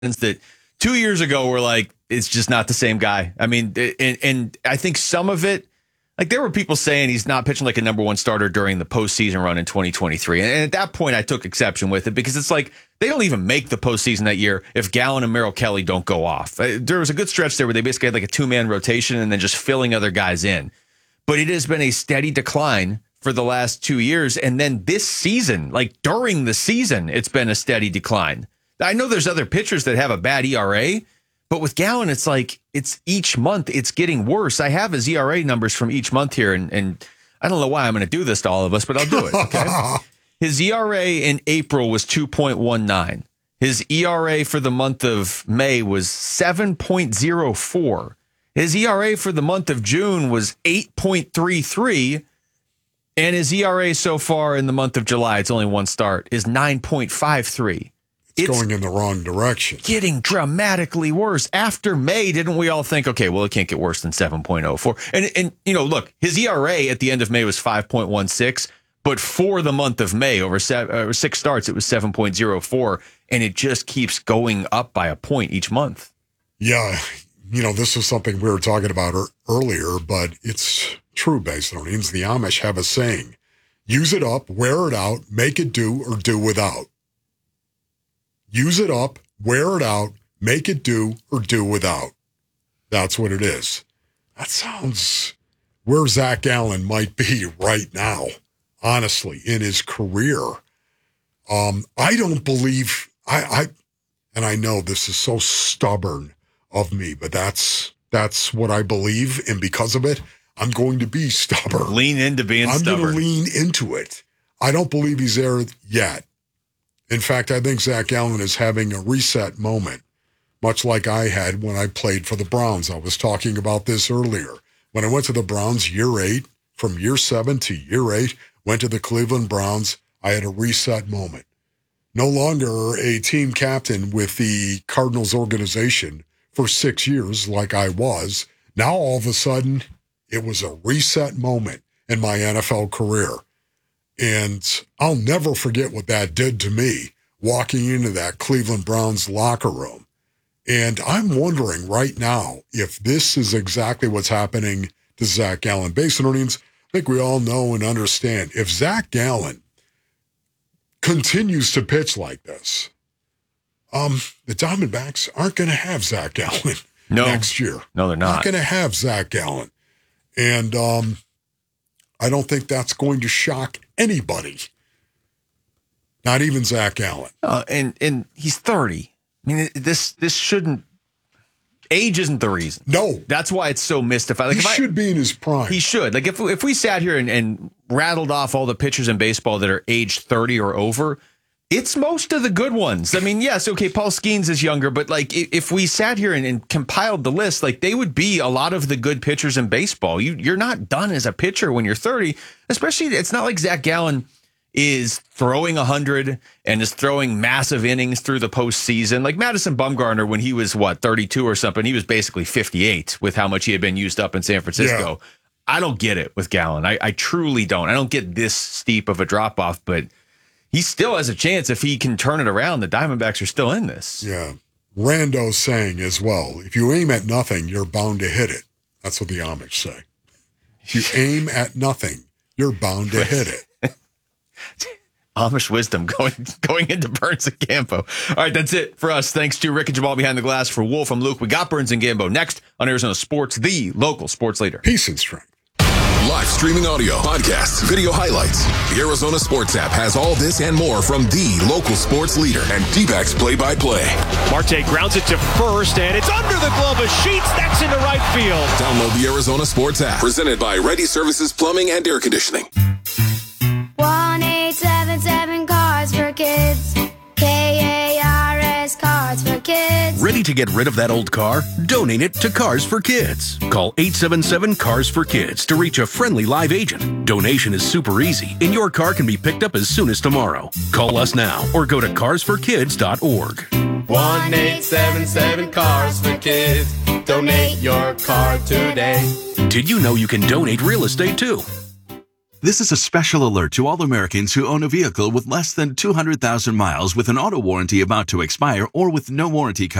that 2 years ago were like, it's just not the same guy. I mean, and I think some of it, like there were people saying he's not pitching like a number one starter during the postseason run in 2023. And at that point, I took exception with it because it's like they don't even make the postseason that year if Gallen and Merrill Kelly don't go off. There was a good stretch there where they basically had like a two-man rotation and then just filling other guys in. But it has been a steady decline for the last 2 years. And then this season, like during the season, it's been a steady decline. I know there's other pitchers that have a bad ERA, but with Gallen, it's like it's each month it's getting worse. I have his ERA numbers from each month here, and I don't know why I'm going to do this to all of us, but I'll do it. Okay. His ERA in April was 2.19. His ERA for the month of May was 7.04. His ERA for the month of June was 8.33. And his ERA so far in the month of July, it's only one start, is 9.53. It's going in the wrong direction. Getting dramatically worse. After May, didn't we all think, okay, well, it can't get worse than 7.04? And you know, look, his ERA at the end of May was 5.16, but for the month of May, over 6 starts, it was 7.04, and it just keeps going up by a point each month. Yeah, you know, this is something we were talking about earlier, but it's true, Basinonians. The Amish have a saying, use it up, wear it out, make it do, or do without. Use it up, wear it out, make it do, or do without. That's what it is. That sounds where Zach Gallen might be right now, honestly, in his career. I don't believe, and I know this is so stubborn of me, but that's what I believe, and because of it, I'm going to be stubborn. Lean into being stubborn. I'm going to lean into it. I don't believe he's there yet. In fact, I think Zach Gallen is having a reset moment, much like I had when I played for the Browns. I was talking about this earlier. When I went to the Browns year 8, from year 7 to year 8, went to the Cleveland Browns, I had a reset moment. No longer a team captain with the Cardinals organization for 6 years like I was. Now, all of a sudden, it was a reset moment in my NFL career. And I'll never forget what that did to me walking into that Cleveland Browns locker room. And I'm wondering right now if this is exactly what's happening to Zach Gallen. Basinonians, I think we all know and understand if Zach Gallen continues to pitch like this, the Diamondbacks aren't going to have Zach Gallen next year. No, they're not. Not going to have Zach Gallen. And I don't think that's going to shock anybody. Not even Zach Gallen. And he's 30. I mean, this shouldn't. Age isn't the reason. No. That's why it's so mystified. Like he should be in his prime. He should. Like if we sat here and rattled off all the pitchers in baseball that are age 30 or over, it's most of the good ones. I mean, yes, okay, Paul Skeens is younger, but like if we sat here and compiled the list, like they would be a lot of the good pitchers in baseball. You're not done as a pitcher when you're 30, especially it's not like Zach Gallen is throwing 100 and is throwing massive innings through the postseason. Like Madison Bumgarner, when he was, 32 or something, he was basically 58 with how much he had been used up in San Francisco. Yeah. I don't get it with Gallen. I truly don't. I don't get this steep of a drop-off, but he still has a chance if he can turn it around. The Diamondbacks are still in this. Yeah. Rando's saying as well, if you aim at nothing, you're bound to hit it. That's what the Amish say. If you aim at nothing, you're bound to hit it. Amish wisdom going into Burns and Gambo. All right, that's it for us. Thanks to Rick and Jamal behind the glass. For Wolf, I'm Luke. We got Burns and Gambo next on Arizona Sports, the local sports leader. Peace and strength. Live streaming audio, podcasts, video highlights. The Arizona Sports app has all this and more from the local sports leader and D-backs play-by-play. Marte grounds it to first, and it's under the glove of Sheets. That's into right field. Download the Arizona Sports app. Presented by Ready Services Plumbing and Air Conditioning. 1-877 Cards for Kids. KARS Cards for Kids. Ready to get rid of that old car? Donate it to Cars for Kids. Call 877 Cars for Kids to reach a friendly live agent. Donation is super easy, and your car can be picked up as soon as tomorrow. Call us now or go to carsforkids.org. 1-877 Cars for Kids. Donate your car today. Did you know you can donate real estate too? This is a special alert to all Americans who own a vehicle with less than 200,000 miles with an auto warranty about to expire or with no warranty coverage.